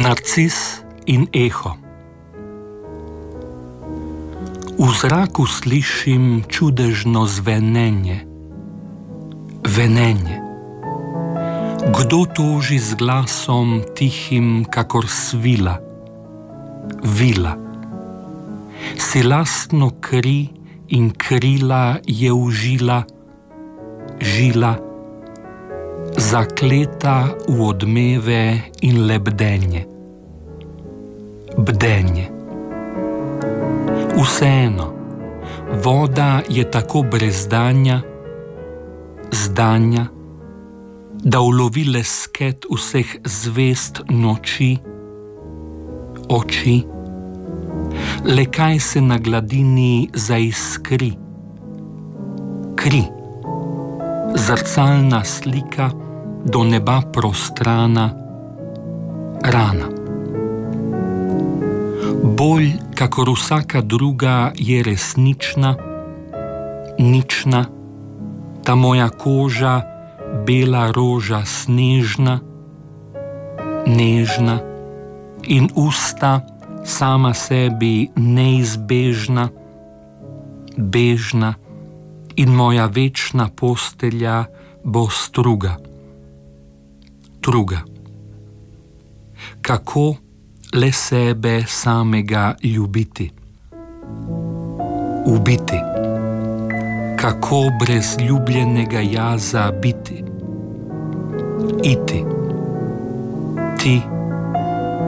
Narcis in eho. V zraku slišim čudežno zvenenje. Venenje. Kdo toži z glasom tihim, kakor svila? Vila. Si lastno kri in krila je užila, žila, zakleta v odmeve in lebdenje. Bdenje. Vseeno, voda je tako brezdanja, zdanja, da ulovi lesket vseh zvest noči, oči, le kaj se na gladini zaiskri. Kri, zrcalna slika, do neba prostrana, rana. Bolj, kakor vsaka druga, je resnična, nična, ta moja koža, bela roža snežna, nežna in usta sama sebi neizbežna, bežna in moja večna postelja bo struga. Truga. Kako le sebe samega ljubiti? Ubiti. Kako brez ljubljenega jaza biti? Iti. Ti